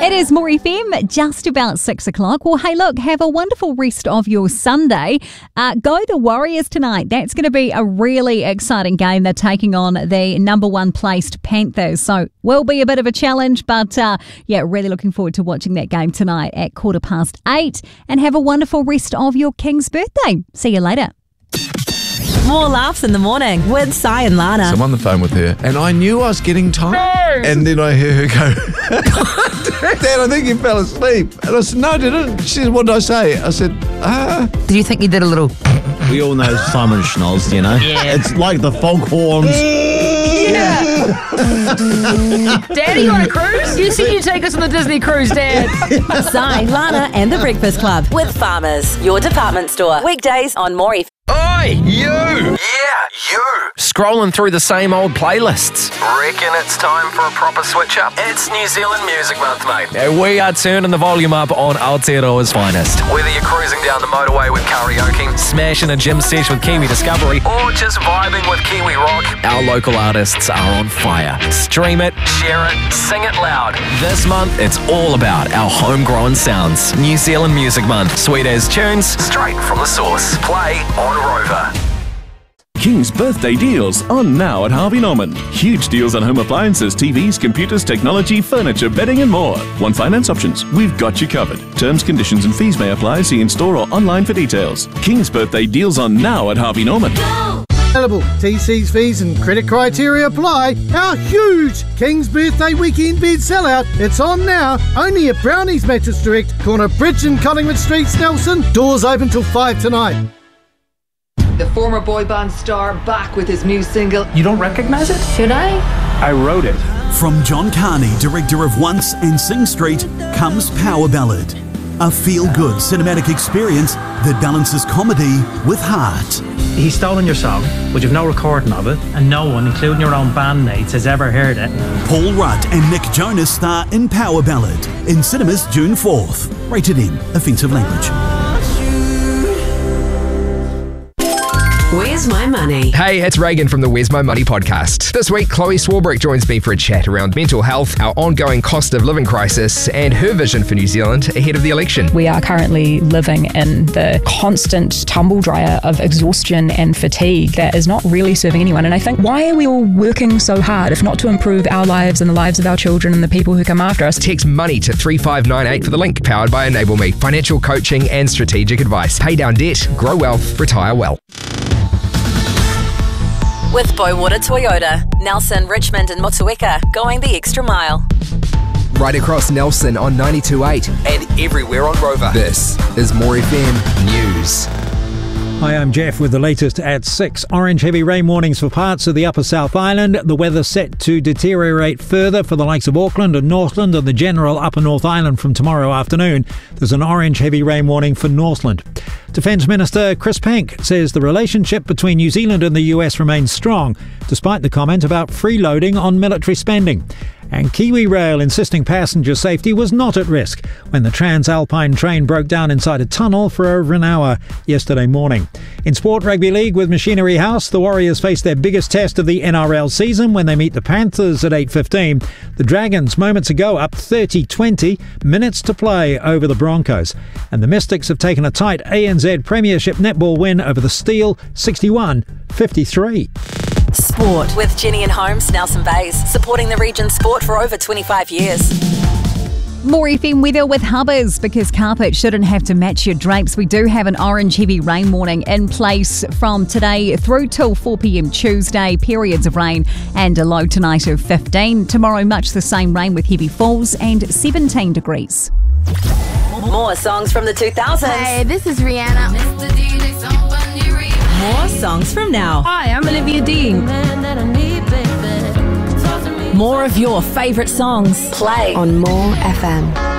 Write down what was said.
It is More FM, just about 6 o'clock. Well, hey, look, have a wonderful rest of your Sunday. Go the Warriors tonight. That's going to be a really exciting game. They're taking on the number one placed Panthers. So will be a bit of a challenge, but really looking forward to watching that game tonight at 8:15. And have a wonderful rest of your King's birthday. See you later. More laughs in the morning with Si and Lana. So I'm on the phone with her, and I knew I was getting tired. No. And then I hear her go, Dad, I think you fell asleep. And I said, no, I didn't. She said, what did I say? I said, Did you think you did a little... We all know Simon Schnoz, you know? Yeah. It's like the foghorns. Yeah. Daddy, you on a cruise? You said you'd take us on the Disney cruise, Dad. Si, Lana and the Breakfast Club with Farmers, your department store. Weekdays on More FM. Oi, you! Yeah, you! Scrolling through the same old playlists. Reckon it's time for a proper switch up? It's New Zealand Music Month, mate. And we are turning the volume up on Aotearoa's finest. Whether you're cruising down the motorway with karaoke, smashing a gym sesh with Kiwi Discovery, or just vibing with Kiwi Rock, our local artists are on fire. Stream it, share it, sing it loud. This month, it's all about our homegrown sounds. New Zealand Music Month. Sweet as tunes, straight from the source. Play on Rover. King's birthday deals on now at Harvey Norman. Huge deals on home appliances, TVs, computers, technology, furniture, bedding and more. Want finance options? We've got you covered. Terms, conditions and fees may apply. See in store or online for details. King's birthday deals on now at Harvey Norman. Available. TC's fees and credit criteria apply. Our huge King's Birthday Weekend Bed Sellout. It's on now. Only at Brownies Mattress Direct. Corner Bridge and Collingwood Street, Nelson. Doors open till 5 tonight. The former boy band star back with his new single. You don't recognise it? Should I? I wrote it. From John Carney, director of Once and Sing Street, comes Power Ballad. A feel-good cinematic experience that balances comedy with heart. He's stolen your song, but you've no recording of it, and no one, including your own bandmates, has ever heard it. Paul Rudd and Nick Jonas star in Power Ballad, in cinemas June 4th. Rated M, offensive language. Where's My Money? Hey, it's Reagan from the Where's My Money podcast. This week, Chloe Swarbrick joins me for a chat around mental health, our ongoing cost of living crisis, and her vision for New Zealand ahead of the election. We are currently living in the constant tumble dryer of exhaustion and fatigue that is not really serving anyone. And I think, why are we all working so hard if not to improve our lives and the lives of our children and the people who come after us? Text MONEY to 3598 for the link, powered by Enable Me. Financial coaching and strategic advice. Pay down debt, grow wealth, retire well. With Boywater Toyota, Nelson, Richmond and Motueka, going the extra mile. Right across Nelson on 92.8 and everywhere on Rover. This is More FM News. Hi, I'm Jeff with the latest at 6. Orange heavy rain warnings for parts of the upper South Island. The weather set to deteriorate further for the likes of Auckland and Northland and the general upper North Island from tomorrow afternoon. There's an orange heavy rain warning for Northland. Defence Minister Chris Pink says the relationship between New Zealand and the US remains strong, despite the comment about freeloading on military spending. And Kiwi Rail insisting passenger safety was not at risk when the Transalpine train broke down inside a tunnel for over an hour yesterday morning. In Sport Rugby League with Machinery House, the Warriors face their biggest test of the NRL season when they meet the Panthers at 8:15. The Dragons moments ago up 30-20, minutes to play over the Broncos. And the Mystics have taken a tight ANZ Premiership netball win over the Steel, 61-53. Sport with Jenny and Holmes, Nelson Bays, supporting the region's sport for over 25 years. More FM weather with Hubbers, because carpet shouldn't have to match your drapes. We do have an orange heavy rain warning in place from today through till 4 p.m. Tuesday. Periods of rain and a low tonight of 15. Tomorrow, much the same rain with heavy falls and 17 degrees. More songs from the 2000s. Hey, this is Rihanna. More songs from now. Hi, I'm Olivia Dean. More of your favourite songs. Play on More FM.